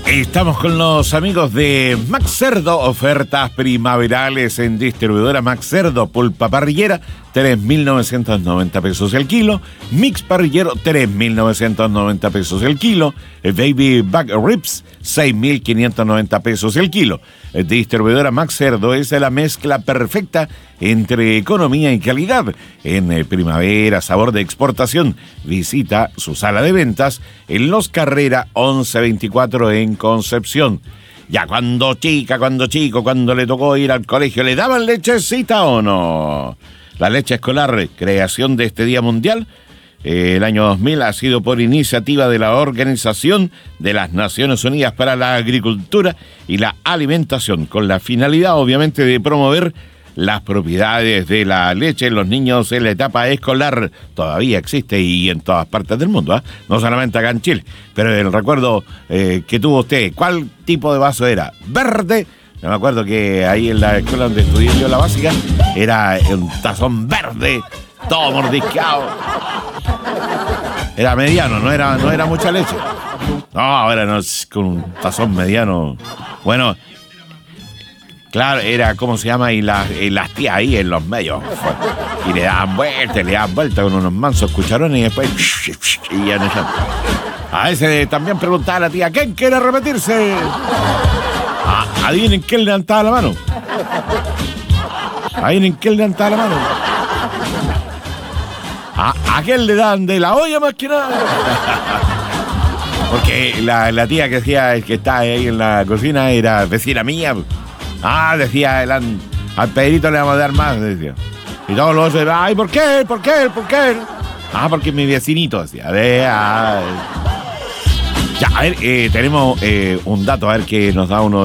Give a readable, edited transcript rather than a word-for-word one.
Estamos con los amigos de Max Cerdo, ofertas primaverales en distribuidora Max Cerdo, pulpa parrillera, 3.990 pesos el kilo, mix parrillero, 3.990 pesos el kilo, baby back ribs, 6.590 pesos el kilo. Distribuidora Max Cerdo es la mezcla perfecta entre economía y calidad. En primavera, sabor de exportación. Visita su sala de ventas en Los Carrera 1124 en Concepción. Ya cuando chico, cuando le tocó ir al colegio, ¿le daban lechecita o no? La leche escolar, creación de este Día Mundial, el año 2000, ha sido por iniciativa de la Organización de las Naciones Unidas para la Agricultura y la Alimentación, con la finalidad, obviamente, de promover las propiedades de la leche en los niños en la etapa escolar. Todavía existe y en todas partes del mundo, ¿eh? No solamente acá en Chile. Pero el recuerdo que tuvo usted, ¿cuál tipo de vaso era? ¿Verde? Yo me acuerdo que ahí en la escuela donde estudié yo la básica, era un tazón verde, todo mordisqueado. Era mediano, no era mucha leche. No, ahora no es con un tazón mediano. Bueno, claro, era, ¿cómo se llama? Y las tías ahí en los medios. Y le daban vuelta con unos mansos cucharones y después... Y ya no. A ese también preguntaba a la tía, ¿quién quiere repetirse? Adivinen quién levantaba la mano. Adivinen quién levantaba la mano. ¿A quién le dan de la olla más que nada? Porque la tía que decía que está ahí en la cocina era vecina mía. Decía, al Pedrito le vamos a dar más, decía. Y todos los otros, ay, ¿por qué? ¿Por qué? Porque mi vecinito, decía. Ya, a ver, tenemos un dato, a ver que nos da uno